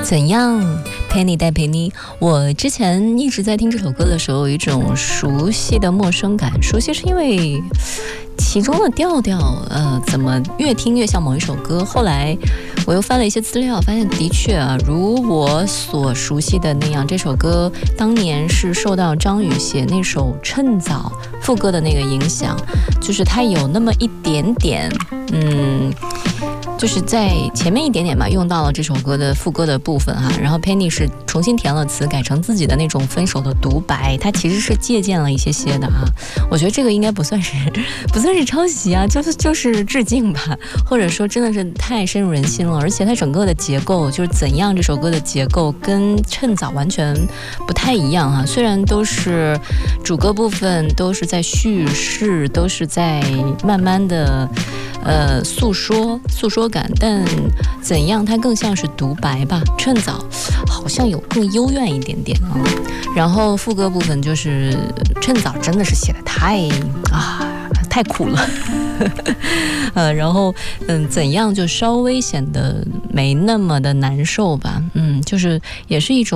怎样陪你带陪你。我之前一直在听这首歌的时候，有一种熟悉的陌生感。熟悉是因为其中的调调，怎么越听越像某一首歌。后来我又翻了一些资料，发现的确啊，如我所熟悉的那样，这首歌当年是受到张宇写那首《趁早》副歌的那个影响，就是它有那么一点点，就是在前面一点点吧，用到了这首歌的副歌的部分哈，然后 Penny 是重新填了词，改成自己的那种分手的独白，它其实是借鉴了一些的啊。我觉得这个应该不算是抄袭啊，就是致敬吧，或者说真的是太深入人心了。而且它整个的结构，就是怎样这首歌的结构跟趁早完全不太一样哈。虽然都是主歌部分，都是在叙事，都是在慢慢的诉说感，但怎样它更像是独白吧。趁早好像有更幽怨一点点啊。然后副歌部分就是趁早真的是写的太苦了然后怎样就稍微显得没那么的难受吧。就是也是一种